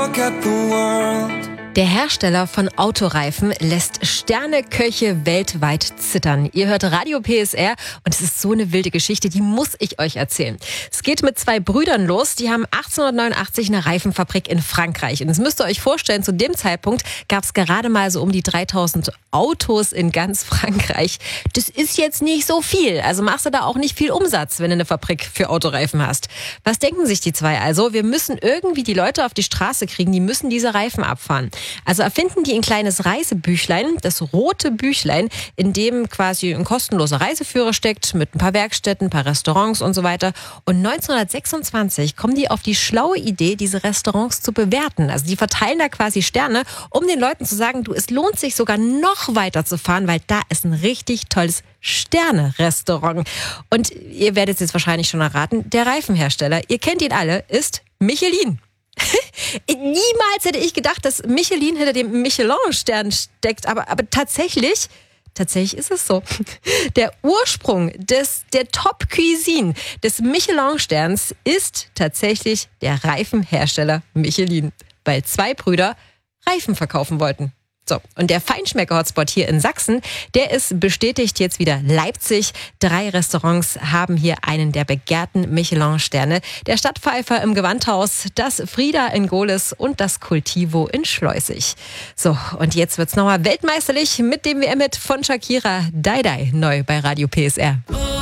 Der Hersteller von Autoreifen lässt Sterneköche weltweit zittern. Ihr hört Radio PSR und es ist so eine wilde Geschichte, die muss ich euch erzählen. Es geht mit zwei Brüdern los, die haben 1889 eine Reifenfabrik in Frankreich. Und das müsst ihr euch vorstellen, zu dem Zeitpunkt gab es gerade mal so um die 3000 Autos in ganz Frankreich. Das ist jetzt nicht so viel, also machst du da auch nicht viel Umsatz, wenn du eine Fabrik für Autoreifen hast. Was denken sich die zwei also? Wir müssen irgendwie die Leute auf die Straße kriegen, die müssen diese Reifen abfahren. Also erfinden die ein kleines Reisebüchlein, das rote Büchlein, in dem quasi ein kostenloser Reiseführer steckt, mit ein paar Werkstätten, ein paar Restaurants und so weiter. Und 1926 kommen die auf die schlaue Idee, diese Restaurants zu bewerten. Also die verteilen da quasi Sterne, um den Leuten zu sagen, du, es lohnt sich sogar noch weiter zu fahren, weil da ist ein richtig tolles Sterne-Restaurant. Und ihr werdet es jetzt wahrscheinlich schon erraten, der Reifenhersteller, ihr kennt ihn alle, ist Michelin. Niemals hätte ich gedacht, dass Michelin hinter dem Michelin-Stern steckt, aber tatsächlich ist es so. Der Ursprung der Top-Cuisine des Michelin-Sterns ist tatsächlich der Reifenhersteller Michelin, weil zwei Brüder Reifen verkaufen wollten. So, und der Feinschmecker-Hotspot hier in Sachsen, der ist bestätigt jetzt wieder Leipzig. 3 Restaurants haben hier einen der begehrten Michelin-Sterne. Der Stadtpfeifer im Gewandhaus, das Frieda in Gohlis und das Cultivo in Schleusig. So, und jetzt wird's nochmal weltmeisterlich mit dem WM-Hit von Shakira, Die Die, neu bei Radio PSR.